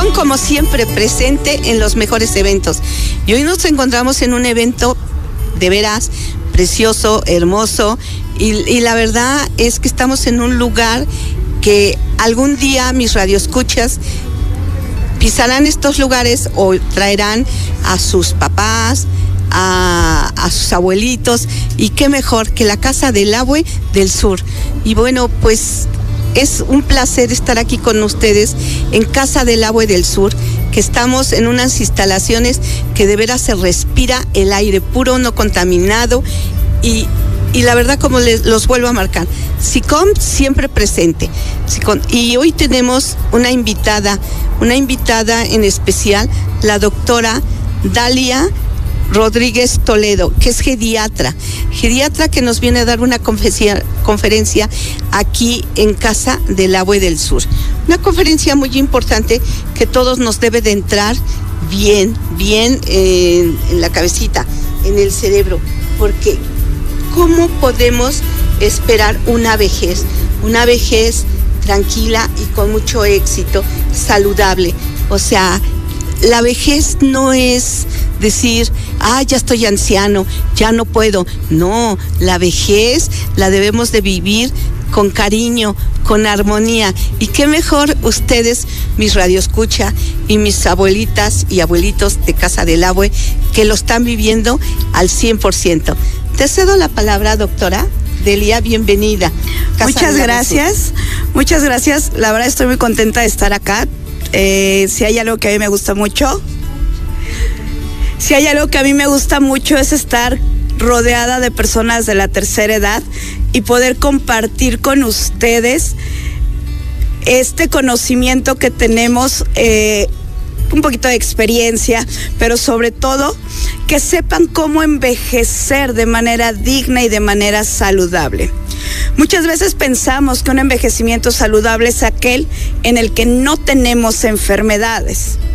SICOM, como siempre, presente en los mejores eventos. Y hoy nos encontramos en un evento de veras precioso, hermoso, y la verdad es que estamos en un lugar que algún día mis radioescuchas pisarán estos lugares o traerán a sus papás, a sus abuelitos, y qué mejor que la Casa del Abue del Sur. Y bueno, pues es un placer estar aquí con ustedes en Casa del Abue del Sur, que estamos en unas instalaciones que de veras se respira el aire puro, no contaminado, y la verdad, como los vuelvo a marcar, SICOM siempre presente. SICOM. Y hoy tenemos una invitada en especial, la doctora Dalia Rodríguez Toledo, que es geriatra que nos viene a dar una conferencia aquí en Casa del Abue del Sur. Una conferencia muy importante que todos nos debe de entrar bien en la cabecita, en el cerebro, porque ¿cómo podemos esperar una vejez tranquila y con mucho éxito, saludable? O sea, la vejez no es decir, ya estoy anciano, ya no puedo. No, la vejez la debemos de vivir con cariño, con armonía. Y qué mejor ustedes, mis radioescucha y mis abuelitas y abuelitos de Casa del Abue, que lo están viviendo al 100%. Te cedo la palabra, doctora Delia, bienvenida. Muchas gracias. La verdad estoy muy contenta de estar acá. Si hay algo que a mí me gusta mucho, es estar rodeada de personas de la tercera edad y poder compartir con ustedes este conocimiento que tenemos, un poquito de experiencia, pero sobre todo que sepan cómo envejecer de manera digna y de manera saludable. Muchas veces pensamos que un envejecimiento saludable es aquel en el que no tenemos enfermedades.